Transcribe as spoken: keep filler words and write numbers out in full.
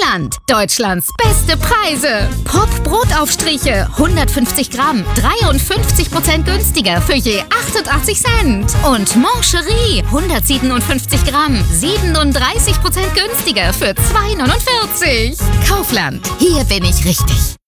Kaufland. Deutschlands beste Preise. Pop Brotaufstriche hundertfünfzig Gramm, dreiundfünfzig Prozent günstiger für je achtundachtzig Cent. Und Mancherie hundertsiebenundfünfzig Gramm, siebenunddreißig Prozent günstiger für zwei neunundvierzig. Kaufland, hier bin ich richtig.